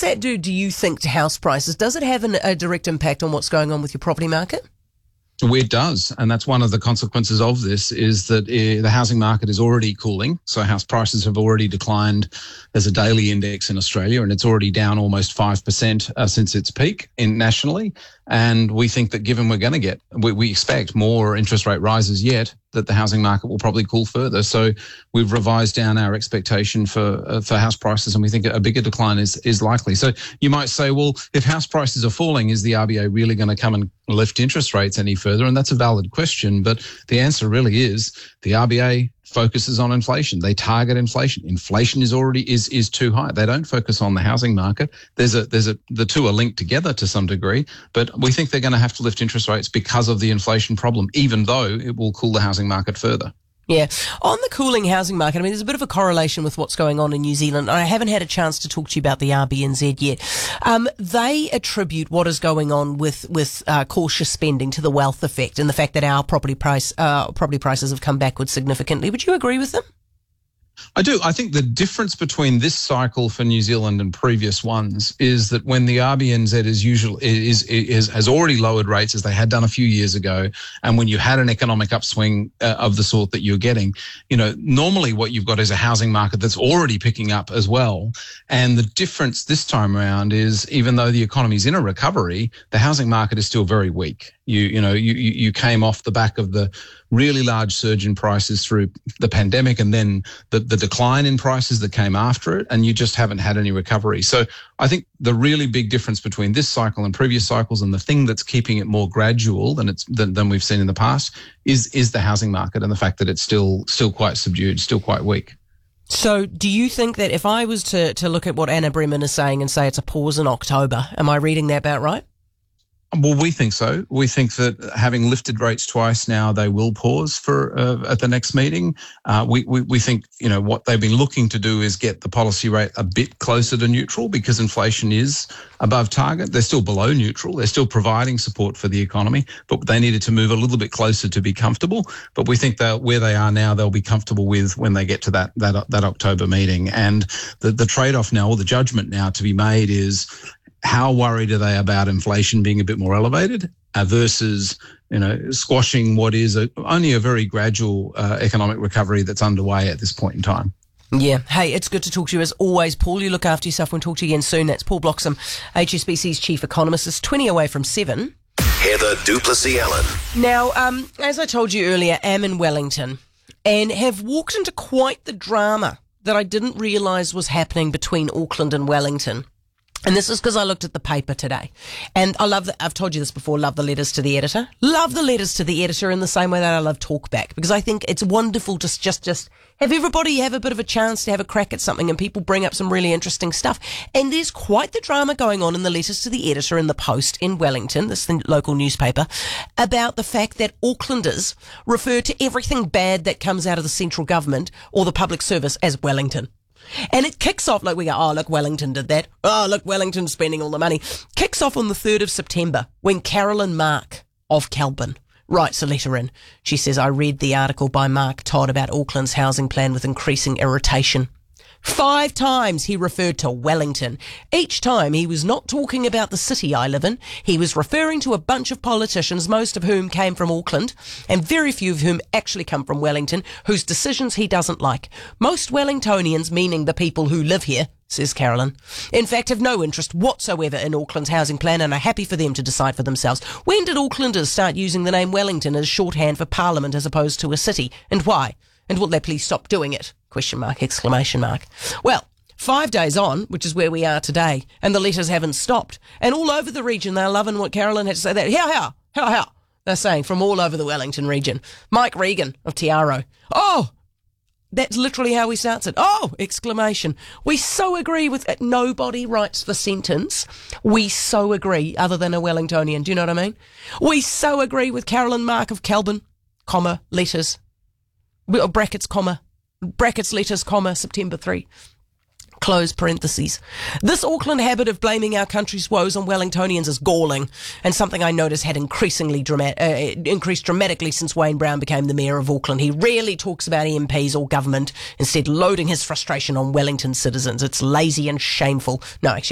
that do you think, to house prices? Does it have a direct impact on what's going on with your property market? It does, and that's one of the consequences of this, is that the housing market is already cooling. So house prices have already declined. There's a daily index in Australia, and it's already down almost 5% since its peak nationally. And we think that given we expect more interest rate rises yet, that the housing market will probably cool further. So we've revised down our expectation for house prices, and we think a bigger decline is likely. So you might say, well, if house prices are falling, is the RBA really going to come and lift interest rates any further? And that's a valid question, but the answer really is the RBA focuses on inflation. They target inflation. Inflation is too high. They don't focus on the housing market. The two are linked together to some degree, but we think they're going to have to lift interest rates because of the inflation problem, even though it will cool the housing market further. Yeah. On the cooling housing market, I mean, there's a bit of a correlation with what's going on in New Zealand. I haven't had a chance to talk to you about the RBNZ yet. They attribute what is going on with cautious spending to the wealth effect and the fact that our property prices have come backwards significantly. Would you agree with them? I do. I think the difference between this cycle for New Zealand and previous ones is that when the RBNZ has already lowered rates, as they had done a few years ago, and when you had an economic upswing of the sort that you're getting, normally what you've got is a housing market that's already picking up as well. And the difference this time around is, even though the economy's in a recovery, the housing market is still very weak. You came off the back of the really large surge in prices through the pandemic, and then the decline in prices that came after it, and you just haven't had any recovery. So I think the really big difference between this cycle and previous cycles, and the thing that's keeping it more gradual than we've seen in the past, is the housing market and the fact that it's still quite subdued, still quite weak. So do you think that if I was to look at what Anna Bremen is saying and say it's a pause in October, am I reading that about right? Well, we think so. We think that having lifted rates twice now, they will pause for at the next meeting. We think what they've been looking to do is get the policy rate a bit closer to neutral, because inflation is above target. They're still below neutral. They're still providing support for the economy, but they needed to move a little bit closer to be comfortable. But we think that where they are now, they'll be comfortable with when they get to that October meeting. And the trade-off now, or the judgment now to be made, is how worried are they about inflation being a bit more elevated versus, squashing what is only a very gradual economic recovery that's underway at this point in time. Yeah. Hey, it's good to talk to you as always, Paul. You look after yourself. We'll talk to you again soon. That's Paul Bloxham, HSBC's chief economist. It's 20 away from 7. Heather Duplessis-Allen. Now, as I told you earlier, I'm in Wellington and have walked into quite the drama that I didn't realise was happening between Auckland and Wellington. And this is because I looked at the paper today. And I love I've told you this before, love the letters to the editor. Love the letters to the editor in the same way that I love Talkback, because I think it's wonderful to just have everybody have a bit of a chance to have a crack at something, and people bring up some really interesting stuff. And there's quite the drama going on in the letters to the editor in the Post in Wellington, this is the local newspaper, about the fact that Aucklanders refer to everything bad that comes out of the central government or the public service as Wellington. And it kicks off like we go, oh, look, Wellington did that. Oh, look, Wellington's spending all the money. Kicks off on the 3rd of September when Carolyn Mark of Kelburn writes a letter in. She says, I read the article by Mark Todd about Auckland's housing plan with increasing irritation. 5 times he referred to Wellington. Each time he was not talking about the city I live in. He was referring to a bunch of politicians, most of whom came from Auckland, and very few of whom actually come from Wellington, whose decisions he doesn't like. Most Wellingtonians, meaning the people who live here, says Carolyn, in fact have no interest whatsoever in Auckland's housing plan and are happy for them to decide for themselves. When did Aucklanders start using the name Wellington as shorthand for Parliament as opposed to a city? And why? And will they please stop doing it? ? Well, 5 days on, which is where we are today, and the letters haven't stopped. And all over the region, they're loving what Carolyn had to say. How? They're saying from all over the Wellington region. Mike Regan of Te Aro. Oh, that's literally how he starts it. Oh, ! We so agree with it. Nobody writes the sentence, we so agree, other than a Wellingtonian. Do you know what I mean? We so agree with Carolyn Mark of Kelburn, letters. Brackets, letters, September 3. Close parentheses. This Auckland habit of blaming our country's woes on Wellingtonians is galling, and something I noticed had increased dramatically since Wayne Brown became the mayor of Auckland. He rarely talks about MPs or government, instead loading his frustration on Wellington citizens. It's lazy and shameful. No, actually,